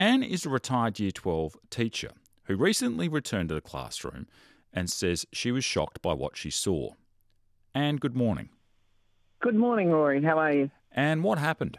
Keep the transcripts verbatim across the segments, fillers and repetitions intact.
Anne is a retired Year twelve teacher who recently returned to the classroom and says she was shocked by what she saw. Anne, good morning. Good morning, Rory. How are you? Anne, what happened?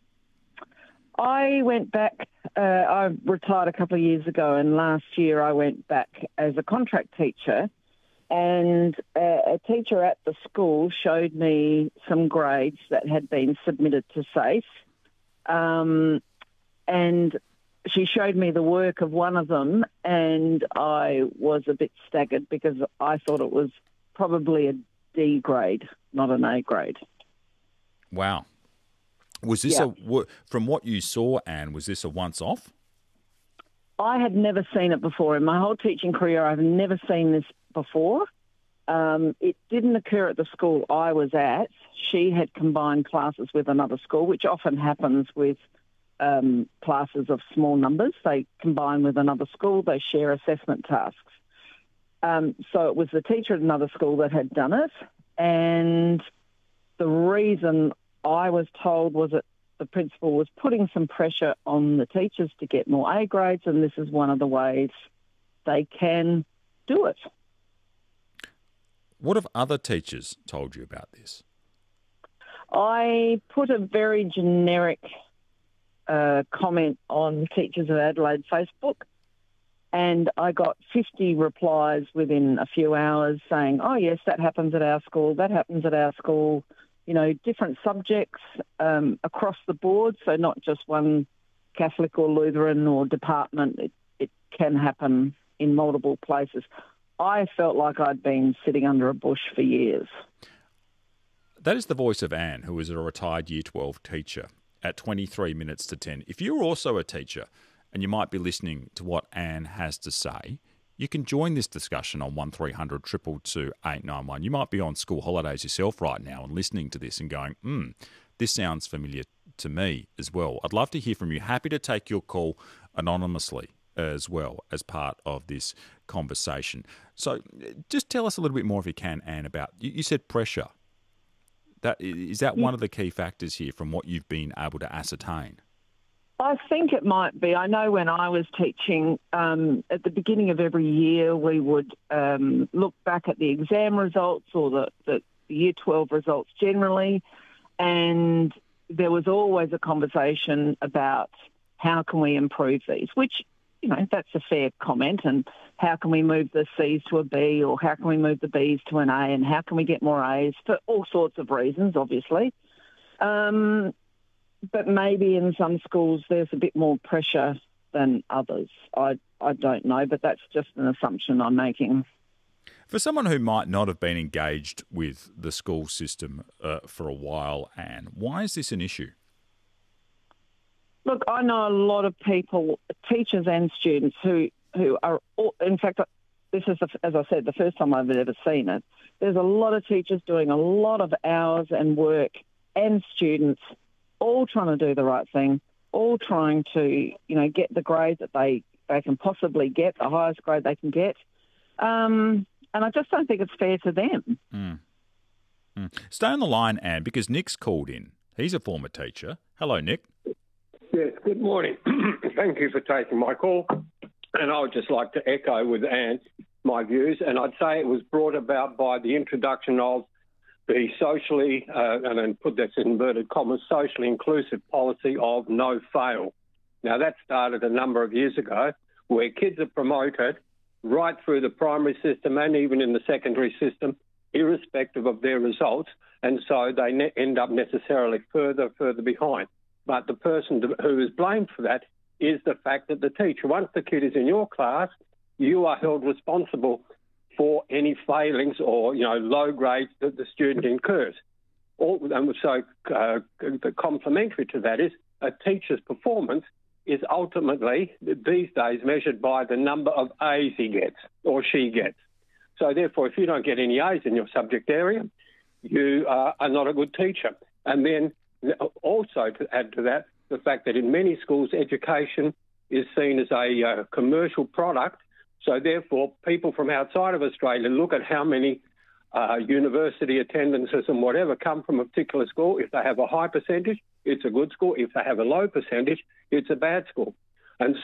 I went back, uh, I retired a couple of years ago, and last year I went back as a contract teacher, and uh, a teacher at the school showed me some grades that had been submitted to SAFE, um, and she showed me the work of one of them, and I was a bit staggered because I thought it was probably a D grade, not an A grade. Wow. Was this Yeah. a, from what you saw, Anne, was this a once-off? I had never seen it before. In my whole teaching career, I've never seen this before. Um, it didn't occur at the school I was at. She had combined classes with another school, which often happens with um, classes of small numbers. They combine with another school, they share assessment tasks. Um, so it was the teacher at another school that had done it, and the reason I was told was that the principal was putting some pressure on the teachers to get more A grades, and this is one of the ways they can do it. What have other teachers told you about this? I put a very generic uh, comment on Teachers of Adelaide Facebook, and I got fifty replies within a few hours saying, oh, yes, that happens at our school, that happens at our school. You know, different subjects um, across the board, so not just one Catholic or Lutheran or department. It, it can happen in multiple places. I felt like I'd been sitting under a bush for years. That is the voice of Anne, who is a retired Year twelve teacher at twenty-three minutes to ten. If you're also a teacher and you might be listening to what Anne has to say, you can join this discussion on one three hundred two two two eight nine one. You might be on school holidays yourself right now and listening to this and going, hmm, this sounds familiar to me as well. I'd love to hear from you. Happy to take your call anonymously as well as part of this conversation. So just tell us a little bit more, if you can, Anne, about, you, you said pressure. That, is that one of the key factors here from what you've been able to ascertain? I think it might be. I know when I was teaching, um, at the beginning of every year, we would um, look back at the exam results or the, the Year twelve results generally, and there was always a conversation about how can we improve these, which, you know, that's a fair comment, and how can we move the C's to a B, or how can we move the B's to an A, and how can we get more A's, for all sorts of reasons, obviously. Um But maybe in some schools there's a bit more pressure than others. I I don't know, but that's just an assumption I'm making. For someone who might not have been engaged with the school system uh, for a while, Anne, why is this an issue? Look, I know a lot of people, teachers and students, who, who are, in fact, this is, the, as I said, the first time I've ever seen it. There's a lot of teachers doing a lot of hours and work, and students all trying to do the right thing, all trying to, you know, get the grade that they, they can possibly get, the highest grade they can get. Um, and I just don't think it's fair to them. Mm. Mm. Stay on the line, Anne, because Nick's called in. He's a former teacher. Hello, Nick. Yes, good morning. Thank you for taking my call. And I would just like to echo with Anne my views, and I'd say it was brought about by the introduction of the socially, uh, and then put this in inverted commas, socially inclusive policy of no fail. Now, that started a number of years ago, where kids are promoted right through the primary system and even in the secondary system, irrespective of their results, and so they ne- end up necessarily further, further behind. But the person who is blamed for that is the fact that the teacher, once the kid is in your class, you are held responsible for any failings or, you know, low grades that the student incurs. All, and so uh, the complementary to that is a teacher's performance is ultimately, these days, measured by the number of A's he gets or she gets. So therefore, if you don't get any A's in your subject area, you uh, are not a good teacher. And then also to add to that, the fact that in many schools, education is seen as a uh, commercial product. So therefore, people from outside of Australia look at how many uh, university attendances and whatever come from a particular school. If they have a high percentage, it's a good school. If they have a low percentage, it's a bad school. And